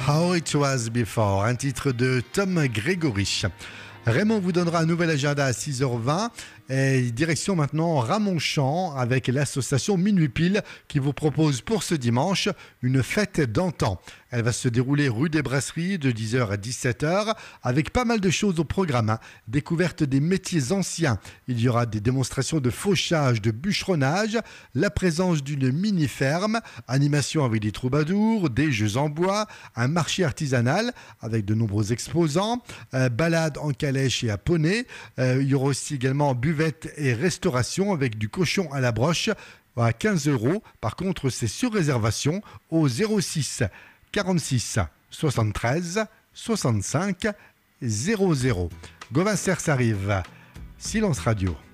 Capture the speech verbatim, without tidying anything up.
How It Was Before, un titre de Tom Grégory. Raymond vous donnera un nouvel agenda à six heures vingt. Et direction maintenant Ramonchamp avec l'association Minuit Pile qui vous propose pour ce dimanche une fête d'antan. Elle va se dérouler rue des Brasseries de dix heures à dix-sept heures avec pas mal de choses au programme. Découverte des métiers anciens. Il y aura des démonstrations de fauchage, de bûcheronnage, la présence d'une mini-ferme, animation avec des troubadours, des jeux en bois, un marché artisanal avec de nombreux exposants, euh, balade en calèche et à poney. Euh, il y aura aussi également buvette et restauration avec du cochon à la broche à quinze euros. Par contre, c'est sur réservation au zéro six quarante-six soixante-treize soixante-cinq zéro zéro. Gauvin Cers arrive. Silence Radio.